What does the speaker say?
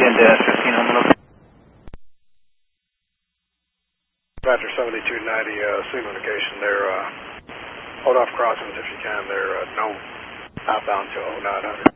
into 1500. Roger, 7290, signal indication there. Hold off crossings if you can. They're known outbound to 0900.